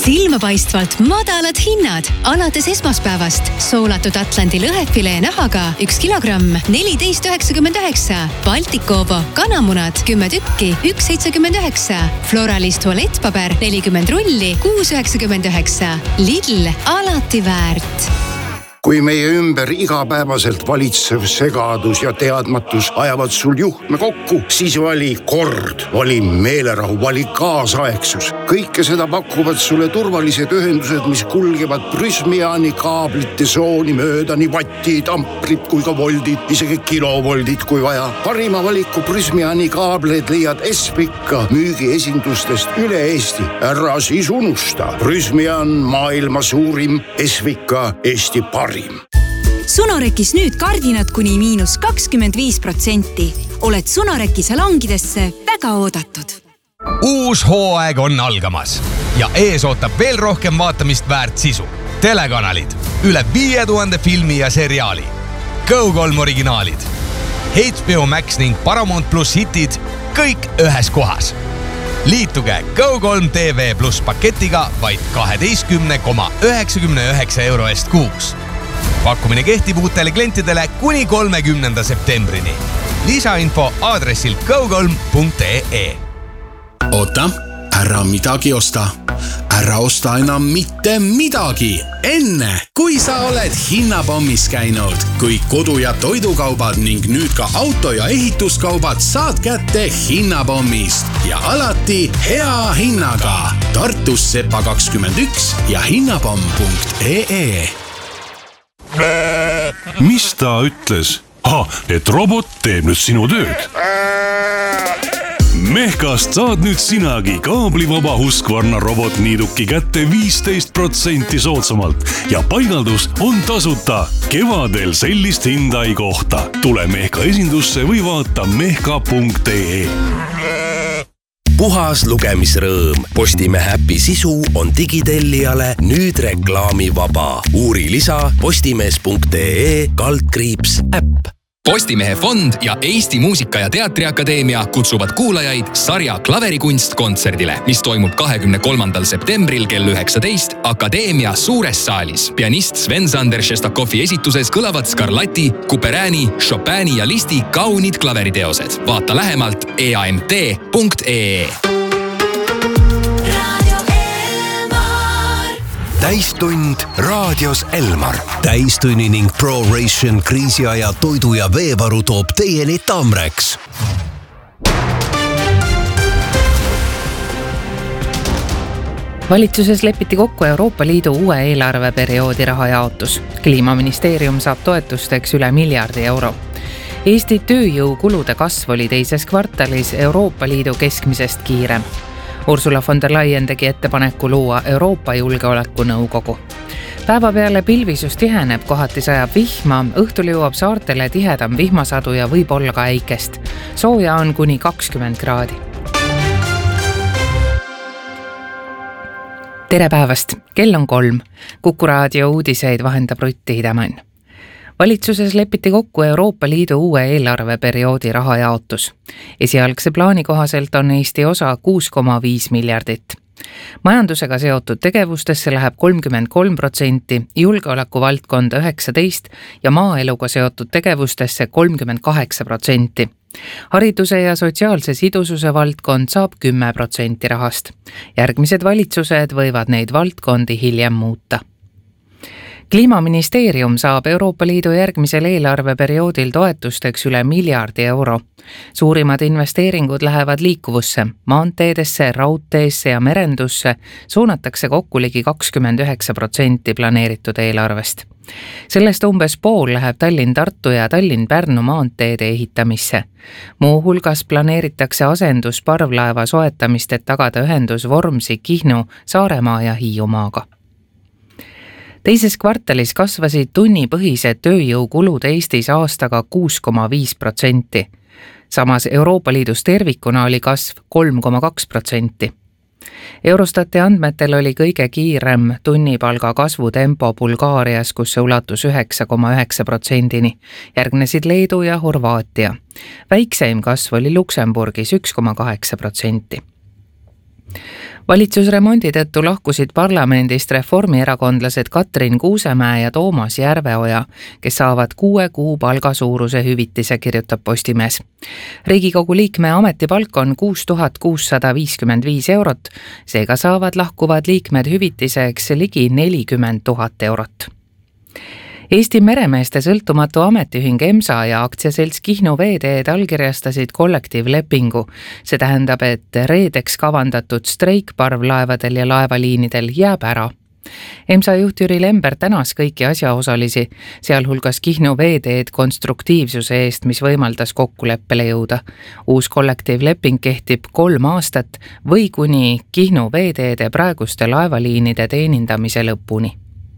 Silmapaistvalt madalad hinnad. Alates esmaspäevast soolatud Atlandi lõhefilee nahaga 1 kilogramm 14,99. Baltikovo kanamunad 10 tükki 1,79. Floralist tualettpaber 40 rulli 6,99. Lidl, alati väärt. Kui meie ümber igapäevaselt valitsev segadus ja teadmatus ajavad sul juhtme kokku, siis vali kord, vali meelerahu, vali kaasaegsus. Kõike seda pakuvad sulle turvalised ühendused, mis kulgevad Prysmiani kaablite sooni mööda, nii vattid, amprid kui ka voldid, isegi kilovoldid kui vaja. Parima valiku Prysmiani kaableid leiad Espika müügiesindustest üle Eesti. Ära siis unusta. Prysmian maailma suurim, Espika Eesti parim. Sonorekis nüüd kardinad kuni -25%. Oled Sonoreki salongidesse väga oodatud. Uus hooaeg on algamas ja ees ootab veel rohkem vaatamist väärt sisu. Telekanalid, üle 5000 filmi ja seriaali, Go3 originaalid, HBO Max ning Paramount Plus hitid, kõik ühes kohas. Liituge Go3 TV Plus paketiga vaid 12,99 euro eest kuus. Pakkumine kehtib uutele klientidele kuni 30. septembrini. Lisainfo aadressil go3.ee. Oota, ära midagi osta. Ära osta enam mitte midagi. Enne, kui sa oled hinnapommis käinud, kui kodu- ja toidukaubad ning nüüd ka auto- ja ehituskaubad saad kätte hinnapommist. Ja alati hea hinnaga. Tartus Sepa 21 ja hinnapomm.ee. Mis ta ütles? Et robot teeb nüüd sinu tööd. Mehkast saad nüüd sinagi kaablivaba Husqvarna robotniiduki kätte 15% soodsamalt ja paigaldus on tasuta. Kevadel sellist hinda ei kohta. Tule Mehka esindusse või vaata mehka.ee. Puhas lugemisrõõm. Postimehe äpi sisu on digitellijale nüüd reklaamivaba. Uuri lisa postimees.ee/äpp. Postimehe fond ja Eesti Muusika- ja Teatriakadeemia kutsuvad kuulajaid sarja Klaverikunst kontserdile, mis toimub 23. septembril kell 19 Akadeemia suures saalis. Pianist Sven-Sander Šestakovi esituses kõlavad Scarlatti, Couperini, Chopini ja Listi kaunid klaveriteosed. Vaata lähemalt eamt.ee. Täistund raadios Elmar. Täistunni ning ProRation kriisiaja toidu- ja veevaru toob teieni Tamrex. Valitsuses lepiti kokku Euroopa Liidu uue eelarveperioodi rahajaotus. Kliimaministeerium saab toetusteks üle miljardi euro. Eesti tööjõukulude kasv oli teises kvartalis Euroopa Liidu keskmisest kiirem. Ursula von der Leyen tegi ettepaneku luua Euroopa Julgeolekunõukogu. Päeva peale pilvisus tiheneb, kohati sajab vihma, õhtul jõuab saartele tihedam vihmasadu ja võib olla ka äikest. Sooja on kuni 20 kraadi. Tere päevast, kell on 3. Kuku raadio uudiseid vahendab Rutti Hidemann. Valitsuses lepiti kokku Euroopa Liidu uue eelarveperioodi rahajaotus. Esialgse plaani kohaselt on Eesti osa 6,5 miljardit. Majandusega seotud tegevustesse läheb 33%, julgeoleku valdkonda 19% ja maaeluga seotud tegevustesse 38%. Hariduse ja sotsiaalse sidususe valdkond saab 10% rahast. Järgmised valitsused võivad neid valdkondi hiljem muuta. Kliimaministeerium saab Euroopa Liidu järgmisel eelarveperioodil toetusteks üle miljardi euro. Suurimad investeeringud lähevad liikuvusse, maanteedesse, raudteesse ja merendusse suunatakse kokku ligi 29% planeeritud eelarvest. Sellest umbes pool läheb Tallinn-Tartu ja Tallinn-Pärnu maanteede ehitamisse. Muu hulgas planeeritakse asendusparvlaeva soetamist, et tagada ühendus Vormsi, Kihnu, Saaremaa ja Hiiumaaga. Teises kvartalis kasvasid tunnipõhised tööjõukulud Eestis aastaga 6,5%. Samas Euroopa Liidus tervikuna oli kasv 3,2%. Eurostati andmetel oli kõige kiirem tunnipalga kasvutempo Bulgaarias, kus see ulatus 9,9%-ni. Järgnesid Leedu ja Horvaatia. Väikseim kasv oli Luksemburgis 1,8%. Valitsusremondi tõttu lahkusid parlamendist reformierakondlased Katrin Kuusemäe ja Toomas Järveoja, kes saavad 6 kuu palga suuruse hüvitise, kirjutab Postimees. Riigikogu liikme ametipalk on 6655 eurot, seega saavad lahkuvad liikmed hüvitiseks ligi 40 000 eurot. Eesti meremeeste sõltumatu ametiühing EMSA ja aktsiaselts Kihnu Veeteed allkirjastasid kollektiivlepingu. See tähendab, et reedeks kavandatud streik parvlaevadel ja laevaliinidel jääb ära. EMSA juht Jüri Lember tänas kõiki asjaosalisi, sealhulgas Kihnu Veeteed konstruktiivsuse eest, mis võimaldas kokkuleppele jõuda. Uus kollektiivleping kehtib 3 aastat või kuni Kihnu Veeteede praeguste laevaliinide teenindamise lõpuni.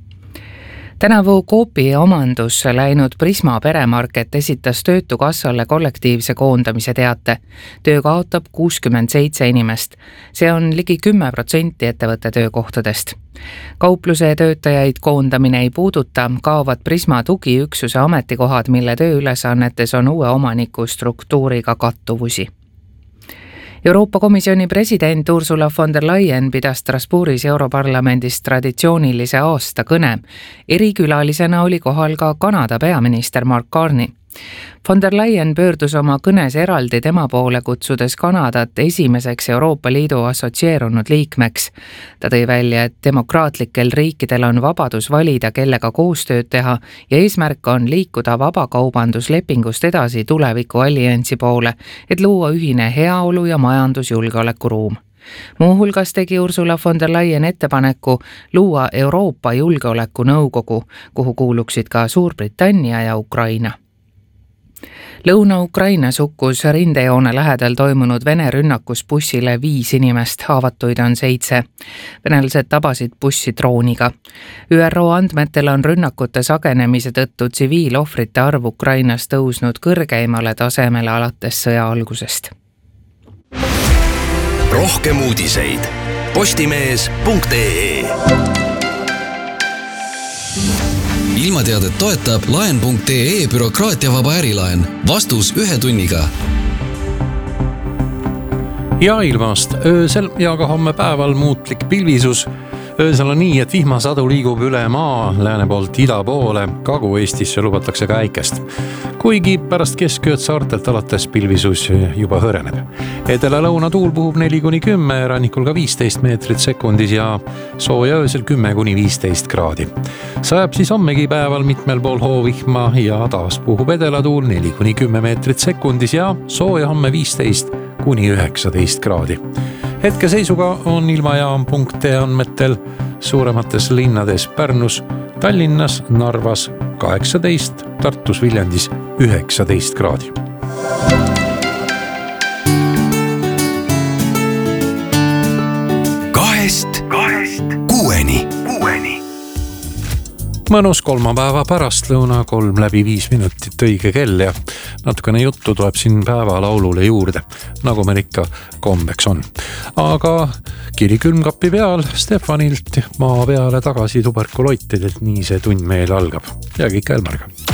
Tänavu Coopi omandusse läinud Prisma peremarket esitas Töötukassale kollektiivse koondamise teate. Töö kaotab 67 inimest. See on ligi 10% ettevõtte töökohtadest. Kaupluse töötajaid koondamine ei puuduta, kaovad Prisma tugiüksuse ametikohad, mille tööülesannetes on uue omaniku struktuuriga kattuvusi. Euroopa Komisjoni president Ursula von der Leyen pidas Strasbourgis Europarlamendis traditsioonilise aasta kõne. Erikülalisena oli kohal ka Kanada peaminister Mark Carney. Von der Leyen pöördus oma kõnes eraldi tema poole, kutsudes Kanadat esimeseks Euroopa Liidu assotsieerunud liikmeks. Ta tõi välja, et demokraatlikel riikidel on vabadus valida, kellega koostööd teha ja eesmärk on liikuda vabakaubanduslepingust edasi tuleviku alliansi poole, et luua ühine heaolu ja majandusjulgeolekuruum. Muuhulgas tegi Ursula von der Leyen ettepaneku luua Euroopa Julgeolekunõukogu, kuhu kuuluksid ka Suurbritannia ja Ukraina. Lõuna-Ukrainas hukkus rindejoone lähedal toimunud Vene rünnakus bussile 5 inimest, haavatuid on 7. Venelased tabasid bussi drooniga. ÜRO andmetel on rünnakute sagenemise tõttu tsiviilohvrite arv Ukrainas tõusnud kõrgeimale tasemele alates sõja algusest. Rohkem uudiseid postimees.ee. Ilmateadet toetab laen.ee bürokraatiavaba ärilaen. Vastus 1 tunniga. Ja ilmast öösel ja ka homme päeval muutlik pilvisus. Öösel on nii, et vihmasadu liigub üle maa lääne poolt ida poole. Kagu-Eestisse lubatakse ka äikest. Kuigi pärast keskööd saartelt alates pilvisus juba hõreneb. Edela-lõuna tuul puhub 4-10, rannikul ka 15 meetrit sekundis ja sooja öösel 10-15 kraadi. Sajab siis hommegi päeval mitmel pool hoovihma ja taas puhub edelatuul 4-10 meetrit sekundis ja sooja homme 15-19 kraadi. Hetkeseisuga on ilmajaam.ee andmetel suuremates linnades Pärnus, Tallinnas, Narvas 18, Tartus, Viljandis 19 kraadi. Kahest kuueni. Mõnus kolmapäeva pärastlõuna 3:05 minutit õige kell ja natukene juttu tuleb siin päevalaulule juurde, nagu meil ikka kombeks on. Aga kiri külmkapi peal Stefanilt maa peale tagasi tuberkuloitidelt, nii see tund meil algab. Ja Kika Elmarga.